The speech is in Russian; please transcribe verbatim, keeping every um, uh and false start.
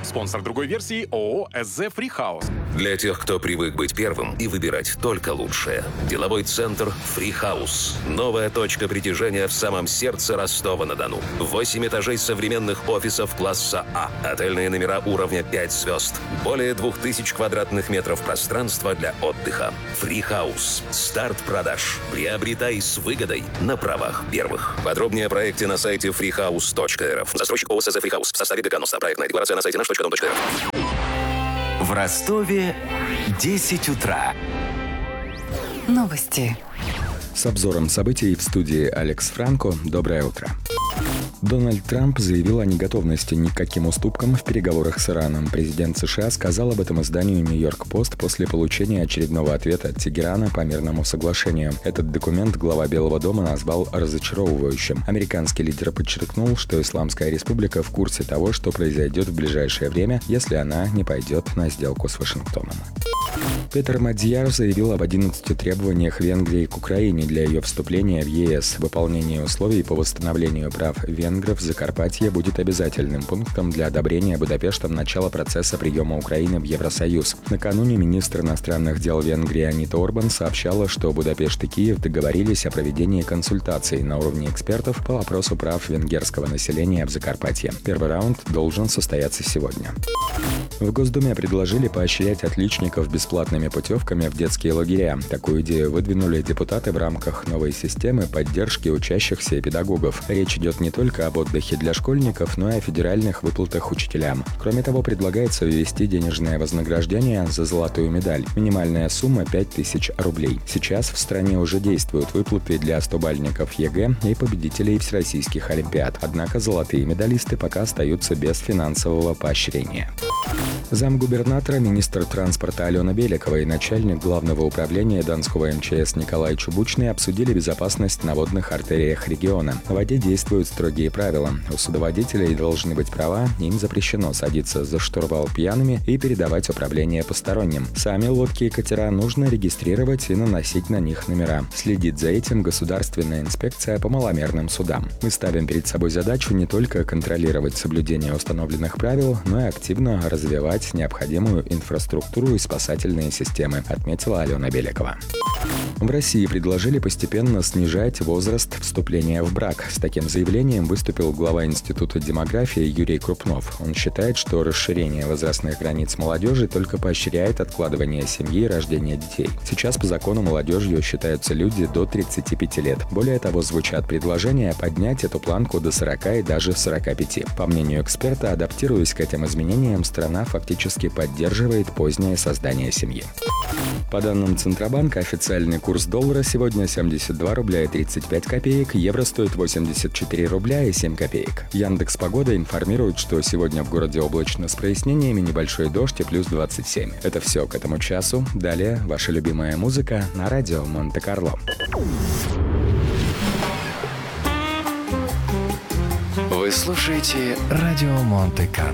Спонсор другой версии ООО эс зэ Free House. Для тех, кто привык быть первым и выбирать только лучшее. Деловой центр Free House. Новая точка притяжения в самом сердце Ростова-на-Дону. Восемь этажей современных офисов класса А. Отельные номера уровня пять звезд. Более двух тысяч квадратных метров пространства для отдыха. Free House. Старт продаж. Приобретай с выгодой на правах первых. Подробнее о проекте на сайте freehouse точка эр эф. Застройщик ООО эс зэ Free House. В составе ДК-НОСТА. Проектная декларация на сайте наш точка дом точка эр эф. В Ростове десять утра. Новости. С обзором событий в студии Алекс Франко. Доброе утро. Дональд Трамп заявил о неготовности ни к каким уступкам в переговорах с Ираном. Президент США сказал об этом изданию «Нью-Йорк-Пост» после получения очередного ответа от Тегерана по мирному соглашению. Этот документ глава Белого дома назвал разочаровывающим. Американский лидер подчеркнул, что Исламская республика в курсе того, что произойдет в ближайшее время, если она не пойдет на сделку с Вашингтоном. Петр Мадьяр заявил об одиннадцати требованиях Венгрии к Украине для ее вступления в е эс. Выполнение условий по восстановлению прав венгров в Закарпатье будет обязательным пунктом для одобрения Будапештом начала процесса приема Украины в Евросоюз. Накануне министр иностранных дел Венгрии Анита Орбан сообщала, что Будапешт и Киев договорились о проведении консультаций на уровне экспертов по вопросу прав венгерского населения в Закарпатье. Первый раунд должен состояться сегодня. В Госдуме предложили поощрять отличников бесплатными путевками в детские лагеря. Такую идею выдвинули депутаты в рамках новой системы поддержки учащихся и педагогов. Речь идет не только об отдыхе для школьников, но и о федеральных выплатах учителям. Кроме того, предлагается ввести денежное вознаграждение за золотую медаль. Минимальная сумма пять тысяч рублей. Сейчас в стране уже действуют выплаты для стобальников е гэ и победителей всероссийских олимпиад. Однако золотые медалисты пока остаются без финансового поощрения. Замгубернатора, министр транспорта Алена Беликова и начальник главного управления Донского эм че эс Николай Чубучный обсудили безопасность на водных артериях региона. В воде действуют строгие правила. У судоводителей должны быть права, им запрещено садиться за штурвал пьяными и передавать управление посторонним. Сами лодки и катера нужно регистрировать и наносить на них номера. Следит за этим Государственная инспекция по маломерным судам. Мы ставим перед собой задачу не только контролировать соблюдение установленных правил, но и активно развивать необходимую инфраструктуру и спасательные системы, отметила Алена Беликова. В России предложили постепенно снижать возраст вступления в брак. С таким заявлением выступил глава Института демографии Юрий Крупнов. Он считает, что расширение возрастных границ молодежи только поощряет откладывание семьи и рождение детей. Сейчас по закону молодежью считаются люди до тридцати пяти лет. Более того, звучат предложения поднять эту планку до сорока и даже сорока пяти. По мнению эксперта, адаптируясь к этим изменениям, страна фактически поддерживает позднее создание семьи. По данным Центробанка, официальный курс доллара сегодня семьдесят два рубля и тридцать пять копеек, евро стоит восемьдесят четыре рубля и семь копеек. Яндекс.Погода информирует, что сегодня в городе облачно с прояснениями, небольшой дождь и плюс двадцать семь. Это все к этому часу. Далее ваша любимая музыка на радио Монте-Карло. Вы слушаете радио Монте-Карло.